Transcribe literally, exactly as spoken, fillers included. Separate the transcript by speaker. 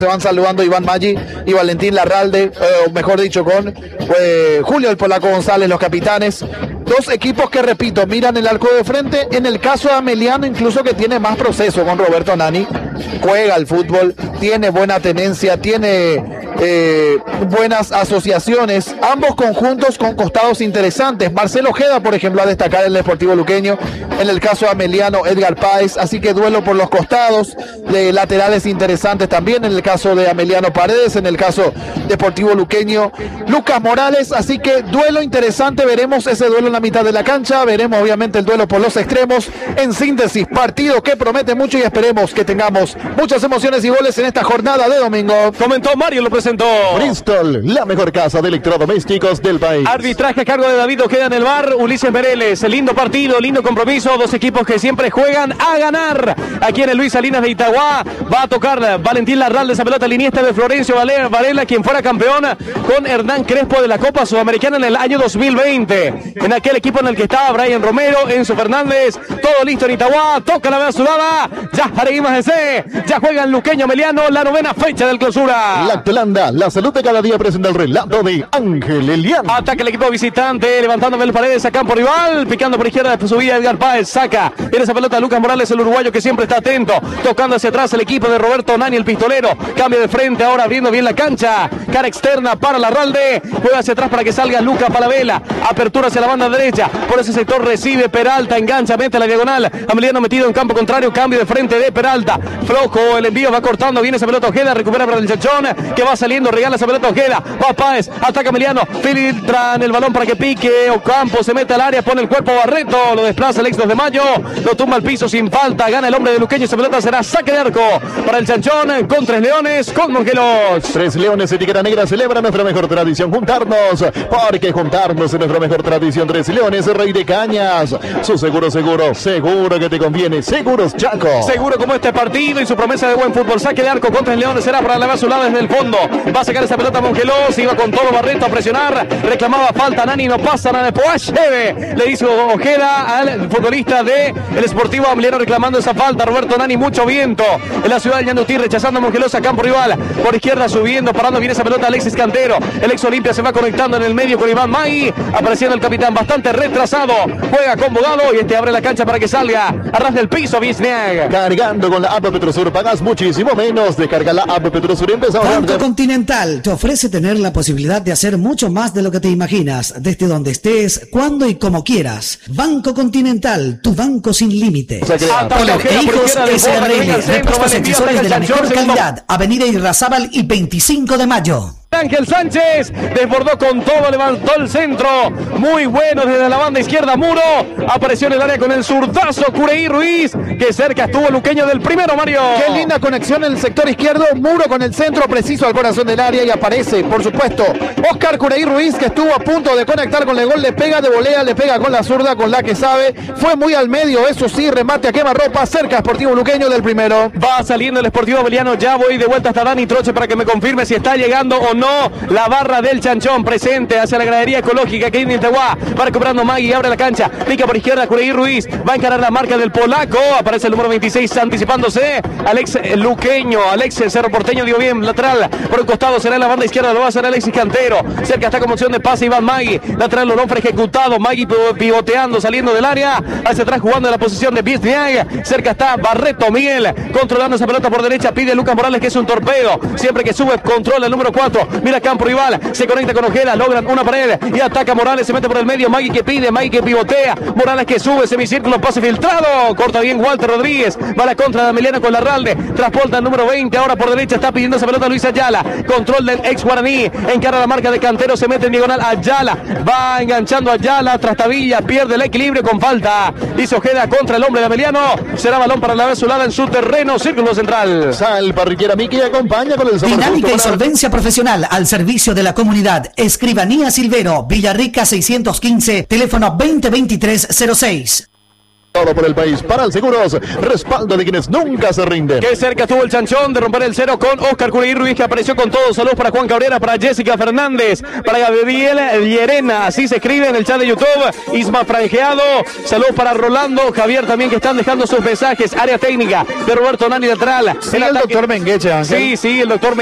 Speaker 1: Se van saludando Iván Maggi y Valentín Larralde, eh, o mejor dicho, con eh, Julio el Polaco González, los capitanes. Dos equipos que, repito, miran el arco de frente. En el caso de Ameliano, incluso que tiene más proceso con Roberto Nani. Juega al fútbol, tiene buena tenencia, tiene eh, buenas asociaciones. Ambos conjuntos con costados interesantes. Marcelo Ojeda, por ejemplo, a destacar el Deportivo Luqueño. En el caso de Ameliano, Edgar Páez. Así que duelo por los costados. De laterales interesantes también. En el caso de Ameliano Paredes. En el caso Deportivo Luqueño, Lucas Morales. Así que duelo interesante. Veremos ese duelo en la mitad de la cancha. Veremos obviamente el duelo por los extremos. En síntesis, partido que promete mucho y esperemos que tengamos muchas emociones y goles en esta jornada de domingo.
Speaker 2: Comentó Mario, lo presentó
Speaker 3: Bristol, la mejor casa de electrodomésticos del país.
Speaker 2: Arbitraje a cargo de David Ojeda en el bar, Ulises Mereles. Lindo partido, lindo compromiso. Dos equipos que siempre juegan a ganar. Aquí en el Luis Salinas de Itagua va a tocar Valentín Larralde esa pelota liniesta de Florencio Varela, quien fuera campeón con Hernán Crespo de la Copa Sudamericana en el año dos mil veinte. En aquel equipo en el que estaba Brian Romero, Enzo Fernández, todo listo en Itagua. Toca la vez sudada. Ya Areguimas de C. Ya juega el Luqueño Ameliano, la novena fecha del clausura.
Speaker 3: Lactolanda, la salud de cada día, presenta el relato de Ángel Elian.
Speaker 2: Ataca el equipo visitante, levantando Mel Paredes a campo rival, picando por izquierda de su vida Edgar Páez, saca, viene esa pelota Lucas Morales, el uruguayo que siempre está atento, tocando hacia atrás el equipo de Roberto Nani, el pistolero, cambio de frente ahora abriendo bien la cancha, cara externa para Larralde, juega hacia atrás para que salga Lucas Palavela, apertura hacia la banda derecha, por ese sector recibe Peralta, engancha, mete a la diagonal, Ameliano metido en campo contrario, cambio de frente de Peralta, flojo el envío, va cortando, viene esa pelota Ojeda, recupera para el Chanchón, que va saliendo, regala esa pelota Ojeda, va Páez, ataca Ameliano, filtran el balón para que pique, Ocampo se mete al área, pone el cuerpo Barreto, lo desplaza el ex dos de mayo, lo tumba al piso sin falta, gana el hombre de Luqueño, esa pelota será saque de arco para el Chanchón, con Tres Leones, con Mongelos.
Speaker 3: Tres Leones, etiqueta negra, celebra nuestra mejor tradición, juntarnos, porque juntarnos es nuestra mejor tradición. Tres Leones, Rey de Cañas, su seguro, seguro, seguro que te conviene, Seguros Chaco.
Speaker 2: Seguro como este partido y su promesa de buen fútbol, saque de arco con Tres Leones, será para la su lado desde el fondo, va a sacar esa pelota Mongelos, iba con todo Barreto a presionar, reclamaba falta Nani, no pasa nada, Poacheve, le hizo Ojeda al futbolista de el Sportivo Ameliano reclamando esa falta, Roberto Nani, mucho viento en la ciudad de Ñandutí, rechazando a Mongelos a campo rival, por izquierda subiendo, parando bien esa pelota Alexis Cantero, el ex Olimpia se va conectando en el medio con Iván Maggi, apareciendo el capitán bastante retrasado, juega con Bogado y este abre la cancha para que salga a ras del piso Bisniag.
Speaker 3: Cargando con la app Petrosur pagas muchísimo menos, descarga la app Petrosur y empezamos a
Speaker 4: Banco Continental te ofrece tener la posibilidad de hacer mucho más de lo que te imaginas, desde donde estés, cuando y como quieras. Banco Continental, tu banco sin límites. Poler e Hijos S R L, repuestos accesorios de la mejor calidad, Avenida Irrazábal y veinticinco de mayo.
Speaker 2: Ángel Sánchez desbordó con todo, levantó el centro, muy bueno desde la banda izquierda, Muro, apareció en el área con el zurdazo Cureí Ruiz, que cerca estuvo Luqueño del primero, Mario.
Speaker 1: Qué linda conexión en el sector izquierdo, Muro con el centro preciso al corazón del área y aparece, por supuesto, Oscar Cureí Ruiz, que estuvo a punto de conectar con el gol, le pega de volea, le pega con la zurda, con la que sabe, fue muy al medio, eso sí, remate a quemarropa, cerca Sportivo Luqueño del primero.
Speaker 2: Va saliendo el Sportivo Ameliano, ya voy de vuelta hasta Dani Troche para que me confirme si está llegando o no. No, la barra del Chanchón presente hacia la gradería ecológica que viene Itagua, va recuperando Maggi, abre la cancha, pica por izquierda Cureí Ruiz, va a encarar la marca del polaco, aparece el número veintiséis anticipándose, Alex Luqueño, Alex Cerro Porteño dio bien, lateral, por un costado será en la banda izquierda, lo va a hacer Alexis Cantero, cerca está con opción de pase Iván Maggi, lateral Lonofre ejecutado, Maggi pivoteando, saliendo del área, hacia atrás jugando en la posición de Bisniag, cerca está Barreto Miguel, controlando esa pelota por derecha, pide Lucas Morales que es un torpedo, siempre que sube controla el número cuatro, mira campo rival, se conecta con Ojeda, logran una pared y ataca Morales, se mete por el medio, Maggi que pide, Maggi que pivotea, Morales que sube, semicírculo, pase filtrado, corta bien Walter Rodríguez, va a la contra de Ameliano con Larralde, transporta el número veinte, ahora por derecha está pidiendo esa pelota Luis Ayala, control del ex guaraní, encara la marca de Cantero, se mete en diagonal, Ayala, va enganchando Ayala, trastabilla, pierde el equilibrio con falta, hizo Ojeda contra el hombre de Ameliano, será balón para la Vesulada en su terreno, círculo central.
Speaker 3: Sal Parriquera Miki acompaña con el sabor.
Speaker 4: Dinámica y solvencia profesional al servicio de la comunidad. Escribanía Silvero, Villarrica seiscientos quince, teléfono veinte veintitrés cero seis.
Speaker 3: Todo por el país. Para el Seguros, respaldo de quienes nunca se rinden.
Speaker 2: Qué cerca estuvo el Chanchón de romper el cero con Oscar Curegui Ruiz, que apareció con todo. Saludos para Juan Cabrera, para Jessica Fernández, para Gabriel Llerena, así se escribe en el chat de YouTube. Isma Franjeado, saludos para Rolando, Javier también, que están dejando sus mensajes. Área técnica de Roberto Nani lateral.
Speaker 1: Sí, el, el doctor Mengueche, Ángel.
Speaker 2: Sí, sí, el doctor